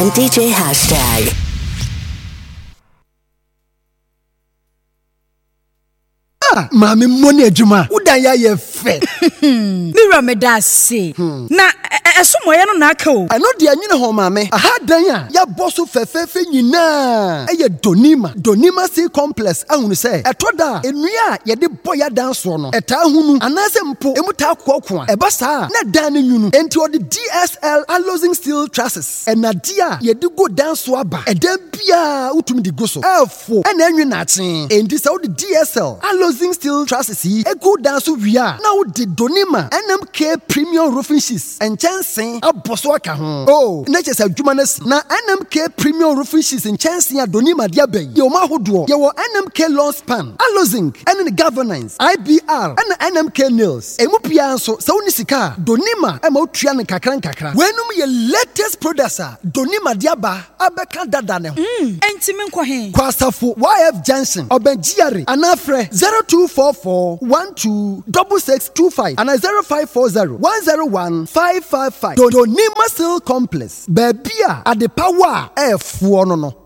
and DJ Hashtag. Mami money ejuma udanya ye fe Mira me da say na esomoye no na aka o I know dia nyine ho mami aha dan a ya boso fefefe nyina eye donima sea complex ahunu say etoda enua ye de boya dan so no eta hunu anase mpo emuta akoko a eba saa na dan ne nyunu enti odi DSL alloying steel trusses enadia ye de go dan so aba edan bia utumi di go so elfo ena enwe na achen enti sa odi DSL alloying steel trusses yi egu dan so wia na odi donima NMK premium roofing sheets and chancing aboso aka ho oh na chese adwuma na NMK premium roofing sheets and chancing donima dia ben ye o ma hodo ye wo NMK long span alloying and the governance IBR and NMK nails emu pia so sa woni sika donima e ma otua ne kakran wenum ye latest products donima dia ba abeka dada ne ho enti me nkɔ he kwasafo YF Junction obenjiare anafre 0244126625 and 0540101555 donima steel complex babia ade power e fuo no